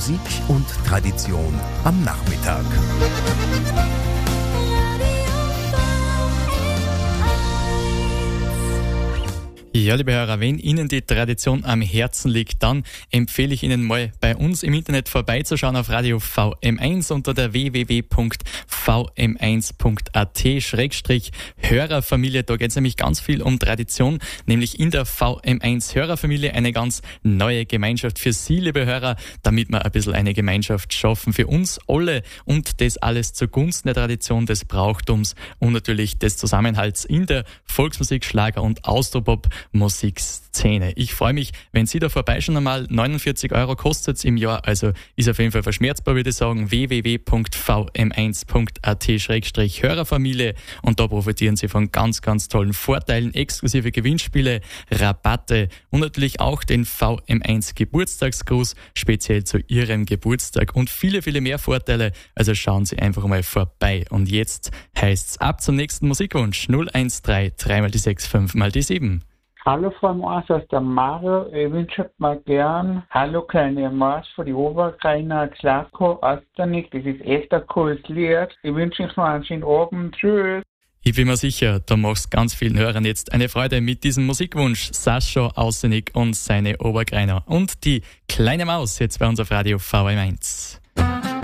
Musik und Tradition am Nachmittag. Ja, liebe Hörer, wenn Ihnen die Tradition am Herzen liegt, dann empfehle ich Ihnen mal bei uns im Internet vorbeizuschauen auf Radio VM1 unter der www.vm1.at/Hörerfamilie. Da geht es nämlich ganz viel um Tradition, nämlich in der VM1 Hörerfamilie eine ganz neue Gemeinschaft für Sie, liebe Hörer, damit wir ein bisschen eine Gemeinschaft schaffen für uns alle und das alles zugunsten der Tradition, des Brauchtums und natürlich des Zusammenhalts in der Volksmusik, Schlager und Austropop Musikszene. Ich freue mich, wenn Sie da vorbeischauen. Einmal 49 € kostet es im Jahr, also ist auf jeden Fall verschmerzbar, würde ich sagen. www.vm1.at/Hörerfamilie und da profitieren Sie von ganz, ganz tollen Vorteilen, exklusive Gewinnspiele, Rabatte und natürlich auch den VM1 Geburtstagsgruß, speziell zu Ihrem Geburtstag und viele, viele mehr Vorteile. Also schauen Sie einfach mal vorbei. Und jetzt heißt's ab zum nächsten Musikwunsch 013 3 mal die 6 5 mal die 7. Hallo Frau Maas, das ist der Mario. Ich wünsche mal gern Hallo kleine Maas für die Oberkreiner Glasgow Asternik. Das ist echt ein cooles Lied. Ich wünsche euch noch einen schönen Abend. Tschüss. Ich bin mir sicher, du machst ganz vielen Hörern jetzt eine Freude mit diesem Musikwunsch. Sascha Ausenig und seine Oberkreiner. Und die kleine Maus jetzt bei uns auf Radio VM1.